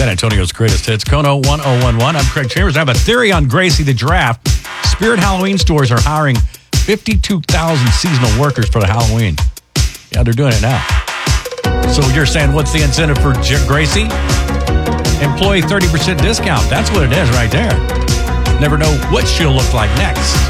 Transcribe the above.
San Antonio's greatest hits, Kono 1011. I'm Craig Chambers. I have a theory on Gracie the Giraffe. Spirit Halloween stores are hiring 52,000 seasonal workers for the Halloween. Yeah, they're doing it now. So you're saying, what's the incentive for Gracie? Employee 30% discount. That's what it is right there. Never know what she'll look like next.